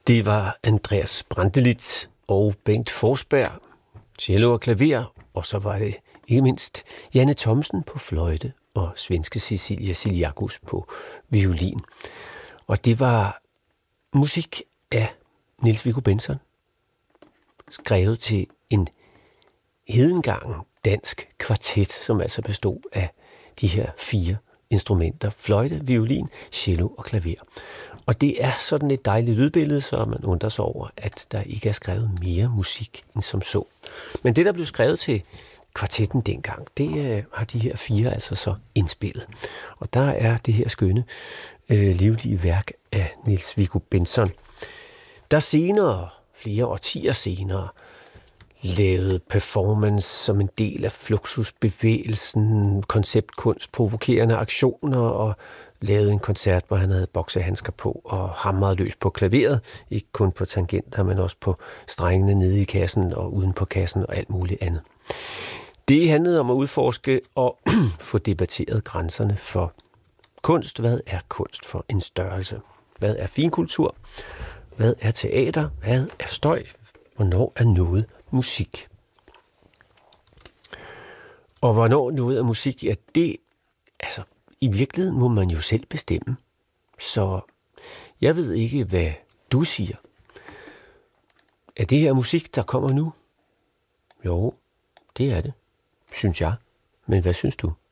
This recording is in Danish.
Det var Andreas Brantelid og Bengt Forsberg, cello og klaver, og så var det ikke mindst Janne Thomsen på fløjte og svenske Cecilia Siliakus på violin. Og det var musik af Niels-Viggo Bentzon, skrevet til en hedengangen dansk kvartet, som altså bestod af de her 4 instrumenter: fløjte, violin, cello og klaver. Og det er sådan et dejligt lydbillede, så man undrer sig over, at der ikke er skrevet mere musik end som så. Men det, der blev skrevet til kvartetten dengang, det har de her 4 altså så indspillet. Og der er det her skønne, livlige værk af Niels-Viggo Bentzon, der senere, flere årtier senere, lavede performance som en del af Fluxusbevægelsen, konceptkunst, provokerende aktioner, og lavede en koncert, hvor han havde boksehandsker på og hamrede løs på klaveret, ikke kun på tangenter, men også på strengene nede i kassen og uden på kassen og alt muligt andet. Det handlede om at udforske og få debatteret grænserne for kunst. Hvad er kunst for en størrelse? Hvad er finkultur? Hvad er teater? Hvad er støj? Hvornår er noget musik? Og hvornår noget er musik, ja, det, altså, i virkeligheden må man jo selv bestemme. Så jeg ved ikke, hvad du siger. Er det her musik, der kommer nu? Jo, det er det, synes jeg. Men hvad synes du?